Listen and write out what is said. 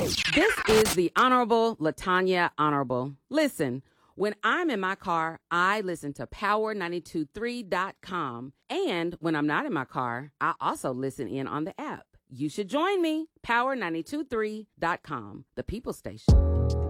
This is the Honorable Latanya Honorable. Listen, when I'm in my car, I listen to Power923.com. And when I'm not in my car, I also listen in on the app. You should join me, Power923.com, the People Station.